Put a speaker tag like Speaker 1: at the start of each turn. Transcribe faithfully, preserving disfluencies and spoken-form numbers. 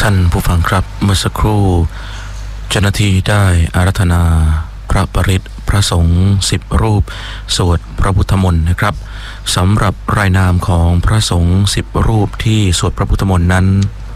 Speaker 1: ท่านผู้ฟังครับเมื่อสักครู่เจ้าหน้าที่ได้อาราธนาพระปริตรพระสงฆ์สิบรูปสวดพระพุทธมนต์นะครับสำหรับรายนามของพระสงฆ์สิบรูปที่สวดพระพุทธมนต์นั้น